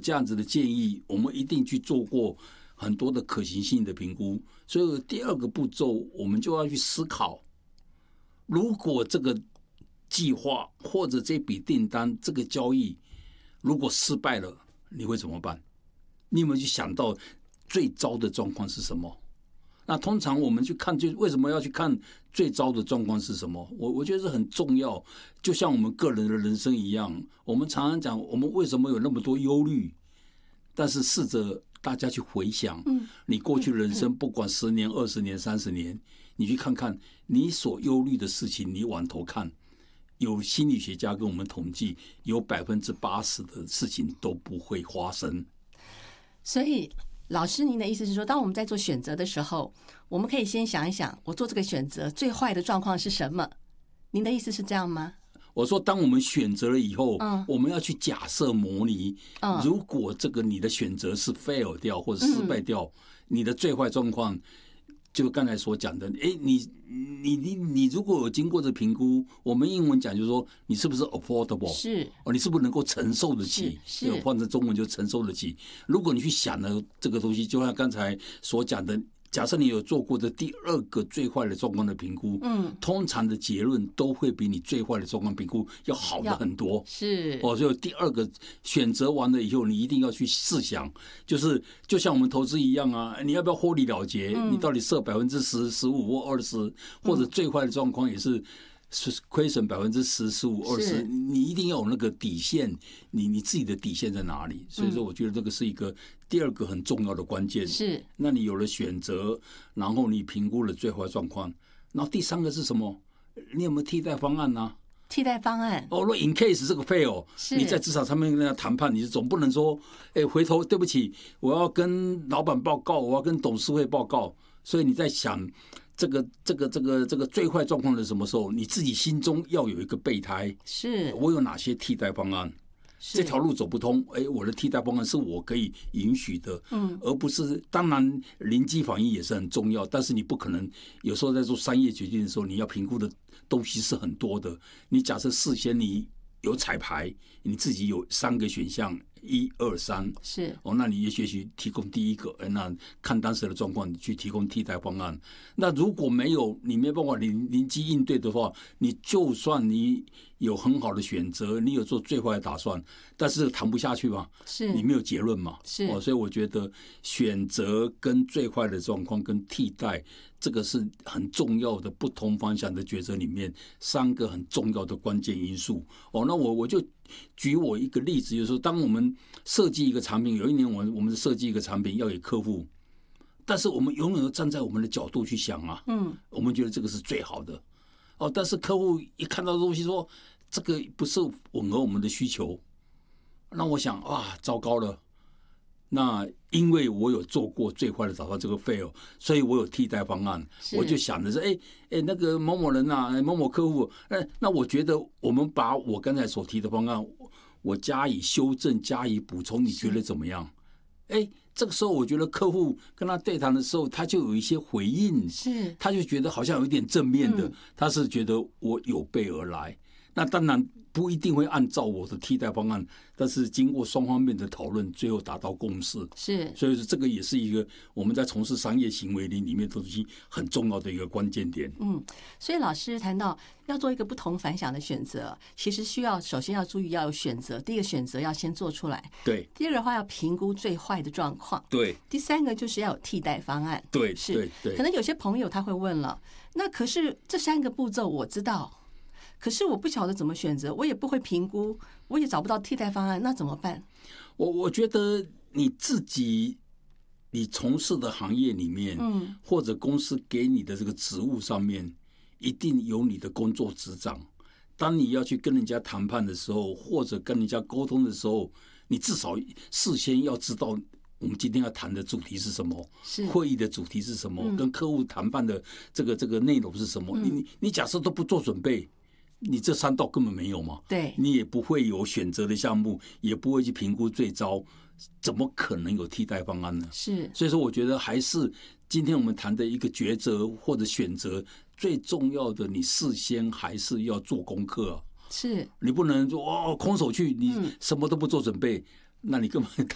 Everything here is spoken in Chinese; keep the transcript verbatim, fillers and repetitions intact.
这样子的建议，我们一定去做过很多的可行性的评估。所以第二个步骤，我们就要去思考，如果这个计划或者这笔订单、这个交易如果失败了，你会怎么办？你有没有去想到最糟的状况是什么？那通常我们去看，就为什么要去看最糟的状况是什么？我我觉得是很重要，就像我们个人的人生一样。我们常常讲，我们为什么有那么多忧虑？但是试着大家去回想，你过去的人生，不管十年、二十年、三十年，你去看看你所忧虑的事情，你往头看，有心理学家跟我们统计，有百分之八十的事情都不会发生。 所以老师，您的意思是说，当我们在做选择的时候，我们可以先想一想，我做这个选择最坏的状况是什么？您的意思是这样吗？ 我说，当我们选择了以后， 嗯， 我们要去假设模拟， 嗯， 如果这个你的选择是 fail 掉或者失败掉，嗯，你的最坏状况，就刚才所讲的，哎，你你你你如果有经过这评估，我们英文讲就是说，你是不是 affordable？ 是哦，你是不是能够承受得起？ 是，是换成中文就承受得起。如果你去想了这个东西，就像刚才所讲的。假设你有做过的第二个最坏的状况的评估，嗯，通常的结论都会比你最坏的状况评估要好的很多。 是哦，所以第二个选择完了以后，你一定要去试想，就是就像我们投资一样啊，你要不要获利了结？嗯，你到底设百分之十、十五或二十，或者最坏的状况也是。是亏损百分之十、十五、二十，你一定要有那个底线，你你自己的底线在哪里？所以说，我觉得这个是一个第二个很重要的关键。 是， 那你有了选择，然后你评估了最坏状况，然后第三个是什么？你有没有替代方案呢、啊？ 替代方案哦，如果 in case 这个 fail， 你在职场上面跟人家谈判，你总不能说，哎，回头对不起，我要跟老板报告，我要跟董事会报告，所以你在想。这个这个这个这个最坏状况的什么时候？你自己心中要有一个备胎， 是我有哪些替代方案？这条路走不通，哎，我的替代方案是我可以允许的，嗯，而不是当然临机反应也是很重要，但是你不可能有时候在做商业决定的时候，你要评估的东西是很多的。你假设事先你有彩排，你自己有三个选项。一二三是哦，那你也许去提供第一个，那看当时的状况，你去提供替代方案。那如果没有，你没办法临临机应对的话，你就算你有很好的选择，你有做最坏的打算，但是谈不下去嘛， 是你没有结论嘛， 是哦，所以我觉得选择跟最坏的状况跟替代，这个是很重要的不同方向的抉择里面三个很重要的关键因素。哦，那我我就。举我一个例子，就是说，当我们设计一个产品，有一年我们我们设计一个产品要给客户，但是我们永远都站在我们的角度去想啊，嗯，我们觉得这个是最好的，哦，但是客户一看到东西说这个不是吻合我们的需求，那我想哇，糟糕了。那因为我有做过最坏的打算，这个 fail， 所以我有替代方案。我就想的是，哎哎，那个某某人呐、啊，某某客户，哎，那我觉得我们把我刚才所提的方案，我加以修正、加以补充，你觉得怎么样？哎，这个时候我觉得客户跟他对谈的时候，他就有一些回应， 是， 他就觉得好像有一点正面的， 嗯、 他是觉得我有备而来。那当然不一定会按照我的替代方案，但是经过双方面的讨论，最后达到共识。 是， 所以说这个也是一个我们在从事商业行为里里面东西很重要的一个关键点。 嗯，所以老师谈到要做一个不同凡响的选择，其实需要首先要注意要有选择，第一个选择要先做出来， 对； 第二个的话要评估最坏的状况， 对； 第三个就是要有替代方案， 对， 是， 对对。 可能有些朋友他会问了，那可是这三个步骤我知道。可是我不晓得怎么选择，我也不会评估，我也找不到替代方案，那怎么办？ 我我觉得你自己，你从事的行业里面，嗯，或者公司给你的这个职务上面，一定有你的工作职掌。当你要去跟人家谈判的时候，或者跟人家沟通的时候，你至少事先要知道我们今天要谈的主题是什么，会议的主题是什么，嗯、跟客户谈判的这个这个内容是什么。嗯、你你假设都不做准备。你这三道根本没有嘛？ 对， 你也不会有选择的项目，也不会去评估最糟，怎么可能有替代方案呢？ 是， 所以说我觉得还是今天我们谈的一个抉择或者选择，最重要的，你事先还是要做功课啊。 是， 你不能说哦空手去，你什么都不做准备。嗯，那你根本